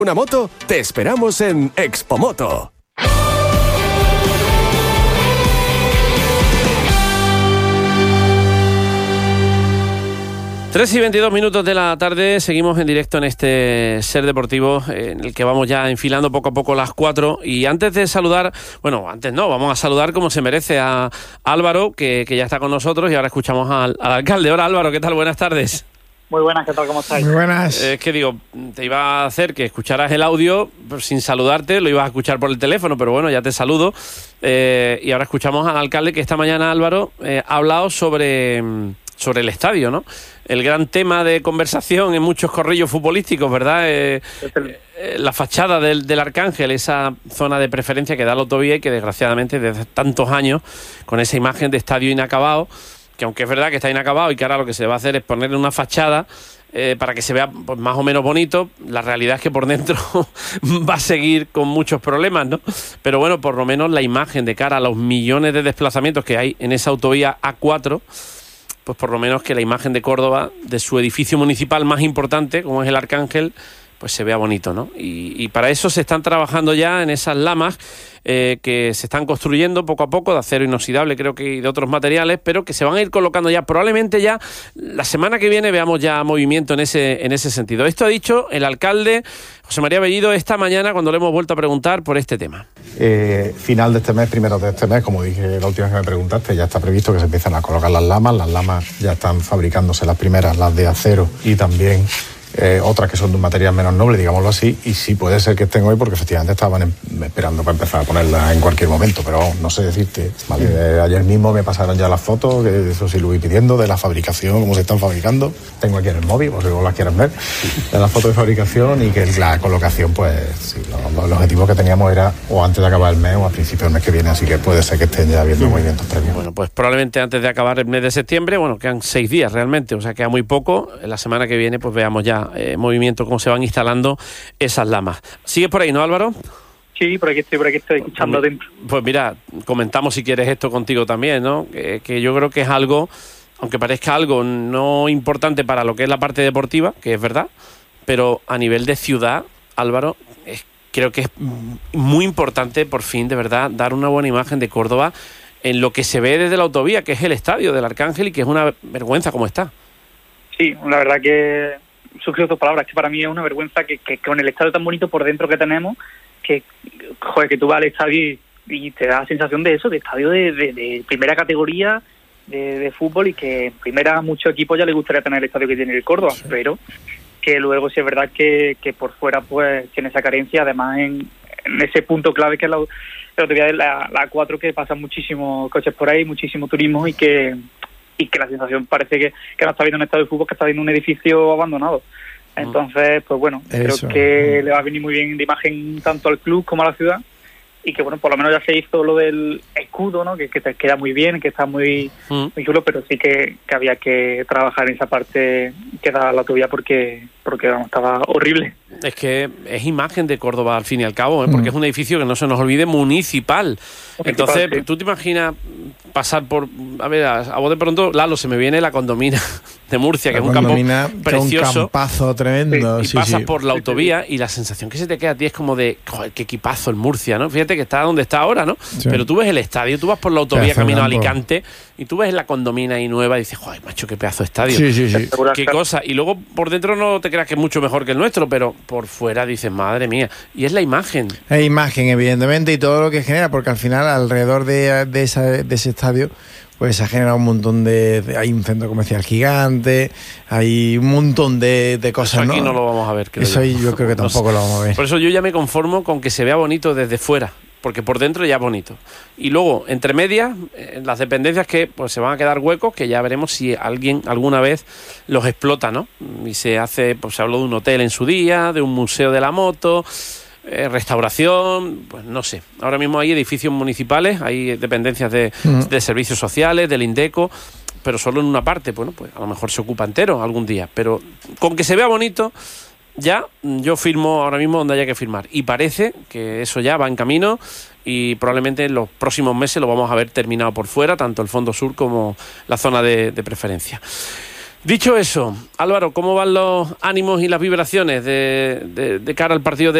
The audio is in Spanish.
una moto? Te esperamos en Expomoto. Tres y 22 minutos de la tarde, seguimos en directo en este Ser Deportivo, en el que vamos ya enfilando poco a poco las 4. Y antes de saludar, vamos a saludar como se merece a Álvaro, que ya está con nosotros, y ahora escuchamos al alcalde. Hola Álvaro, ¿qué tal? Buenas tardes. Muy buenas, ¿qué tal? ¿Cómo estáis? Muy buenas. Es que digo, te iba a hacer que escucharas el audio, pero sin saludarte, lo ibas a escuchar por el teléfono, pero bueno, ya te saludo. Y ahora escuchamos al alcalde, que esta mañana, Álvaro, ha hablado sobre el estadio, ¿no? El gran tema de conversación en muchos corrillos futbolísticos, ¿verdad? La fachada del Arcángel, esa zona de preferencia que da la autovía y que desgraciadamente desde tantos años, con esa imagen de estadio inacabado, que aunque es verdad que está inacabado y que ahora lo que se va a hacer es ponerle una fachada para que se vea pues, más o menos bonito, la realidad es que por dentro va a seguir con muchos problemas, ¿no? Pero bueno, por lo menos la imagen de cara a los millones de desplazamientos que hay en esa autovía A4, pues por lo menos que la imagen de Córdoba, de su edificio municipal más importante, como es el Arcángel, pues se vea bonito, ¿no? Y para eso se están trabajando ya en esas lamas que se están construyendo poco a poco, de acero inoxidable, creo que, y de otros materiales, pero que se van a ir colocando ya, probablemente ya la semana que viene veamos ya movimiento en ese sentido. Esto ha dicho el alcalde José María Bellido esta mañana cuando le hemos vuelto a preguntar por este tema. Final de este mes, primero de este mes, como dije la última vez que me preguntaste, ya está previsto que se empiezan a colocar las lamas ya están fabricándose las primeras, las de acero y también otras que son de un material menos noble, digámoslo así, y sí puede ser que estén hoy porque efectivamente estaban esperando para empezar a ponerlas en cualquier momento, pero no sé decirte. Vale, ayer mismo me pasaron ya las fotos, que eso sí lo voy pidiendo, de la fabricación, cómo se están fabricando. Tengo aquí en el móvil, por si vos las quieres ver, de las fotos de fabricación, y que la colocación, pues sí, los objetivos que teníamos era o antes de acabar el mes o a principios del mes que viene, así que puede ser que estén ya viendo movimientos previos. Bueno, pues probablemente antes de acabar el mes de septiembre, quedan 6 días realmente, o sea, queda muy poco. La semana que viene pues veamos ya movimiento, cómo se van instalando esas lamas. ¿Sigues por ahí, no, Álvaro? Sí, por aquí estoy escuchando atento. Pues mira, comentamos si quieres esto contigo también, ¿no? Que yo creo que es algo, aunque parezca algo no importante para lo que es la parte deportiva, que es verdad, pero a nivel de ciudad, Álvaro, creo que es muy importante por fin, de verdad, dar una buena imagen de Córdoba en lo que se ve desde la autovía, que es el estadio del Arcángel, y que es una vergüenza como está. Sí, la verdad que suscribo tus palabras, que para mí es una vergüenza que con el estadio tan bonito por dentro que tenemos, que tú vas al estadio y te da la sensación de eso, de estadio de primera categoría de fútbol, y que en primera a muchos equipos ya les gustaría tener el estadio que tiene el Córdoba, sí. Pero que luego sí es verdad que por fuera pues tiene esa carencia, además en ese punto clave que es la autovía de la 4, que pasan muchísimos coches por ahí, muchísimo turismo, y que la sensación parece que no está viendo un estadio de fútbol, que está viendo un edificio abandonado. Entonces, pues bueno, creo que le va a venir muy bien de imagen tanto al club como a la ciudad, y que bueno, por lo menos ya se hizo lo del escudo, ¿no? Que te queda muy bien, que está muy chulo, pero sí que había que trabajar en esa parte que da la autovía, porque vamos, estaba horrible. Es que es imagen de Córdoba al fin y al cabo, porque es un edificio, que no se nos olvide, municipal. Entonces, sí. Tú te imaginas pasar por... A vos de pronto, Lalo, se me viene la Condomina de Murcia, que es un campo precioso. Un campazo tremendo. Y pasas por la autovía y la sensación que se te queda a ti es como de, joder, qué equipazo el Murcia, ¿no? Fíjate que está donde está ahora, ¿no? Sí. Pero tú ves el estadio, tú vas por la autovía camino a Alicante y tú ves la Condomina ahí nueva y dices, joder, macho, qué pedazo de estadio. Sí. Qué cosa. Y luego por dentro no te creas que es mucho mejor que el nuestro, pero por fuera dices, madre mía. Y es la imagen. Es imagen, evidentemente, y todo lo que genera, porque al final alrededor de ese estadio pues se ha generado un montón hay un centro comercial gigante, hay un montón de cosas. Eso aquí no lo vamos a ver, creo eso yo creo que tampoco lo vamos a ver. Por eso yo ya me conformo con que se vea bonito desde fuera, porque por dentro ya es bonito. Y luego, entre medias, las dependencias que pues se van a quedar huecos, que ya veremos si alguien alguna vez los explota, ¿no? Y se hace, pues se habló de un hotel en su día, de un museo de la moto, restauración, pues no sé. Ahora mismo hay edificios municipales, hay dependencias de servicios sociales, del Indeco, pero solo en una parte. Bueno, pues a lo mejor se ocupa entero algún día, pero con que se vea bonito, ya yo firmo ahora mismo donde haya que firmar. Y parece que eso ya va en camino, y probablemente en los próximos meses lo vamos a ver terminado por fuera, tanto el fondo sur como la zona de preferencia. Dicho eso, Álvaro, ¿cómo van los ánimos y las vibraciones de cara al partido de